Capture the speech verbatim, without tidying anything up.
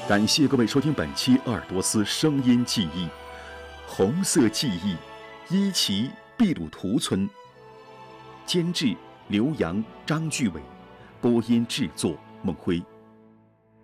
感谢各位收听本期鄂尔多斯声音记忆，红色记忆，伊奇秘鲁图村，监制刘洋、张巨伟，播音制作孟辉。